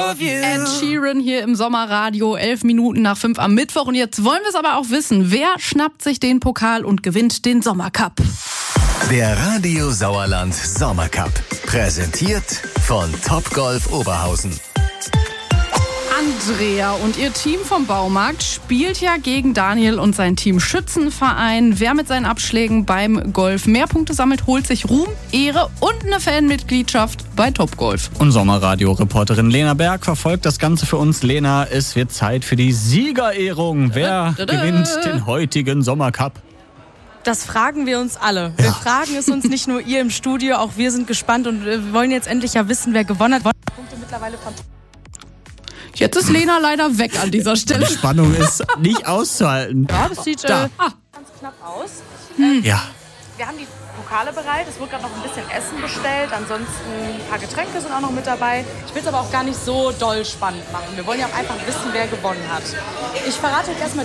of you. Ed Sheeran hier im Sommerradio, 5:11 am Mittwoch. Und jetzt wollen wir es aber auch wissen. Wer schnappt sich den Pokal und gewinnt den Sommercup? Der Radio Sauerland Sommercup. Präsentiert von Topgolf Oberhausen. Andrea und ihr Team vom Baumarkt spielt ja gegen Daniel und sein Team Schützenverein. Wer mit seinen Abschlägen beim Golf mehr Punkte sammelt, holt sich Ruhm, Ehre und eine Fanmitgliedschaft bei Topgolf. Und Sommerradio-Reporterin Lena Berg verfolgt das Ganze für uns. Lena, es wird Zeit für die Siegerehrung. Wer gewinnt den heutigen Sommercup? Das fragen wir uns alle. Wir fragen es uns nicht nur ihr im Studio, auch wir sind gespannt und wir wollen jetzt endlich ja wissen, wer gewonnen hat. Punkte mittlerweile von Jetzt ist Lena leider weg an dieser Stelle. Die Spannung ist nicht auszuhalten. Ja, das sieht ganz knapp aus. Ja. Wir haben die Pokale bereit. Es wird gerade noch ein bisschen Essen bestellt. Ansonsten ein paar Getränke sind auch noch mit dabei. Ich will es aber auch gar nicht so doll spannend machen. Wir wollen ja auch einfach wissen, wer gewonnen hat. Ich verrate euch erstmal